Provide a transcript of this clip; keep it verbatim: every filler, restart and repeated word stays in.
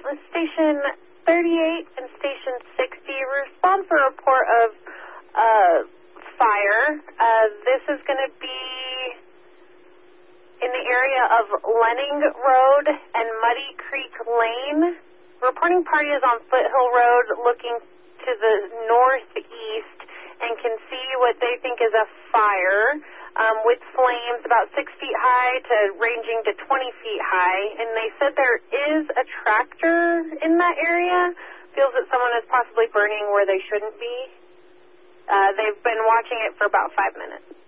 Station thirty-eight and Station sixty, respond for a report of uh, fire. Uh, this is going to be in the area of Lenning Road and Muddy Creek Lane. Reporting party is on Foothill Road looking to the northeast and can see what they think is a fire um, with flames about six feet high to ranging to twenty feet high. And they said there is a tractor in that area. Feels that someone is possibly burning where they shouldn't be. Uh, they've been watching it for about five minutes.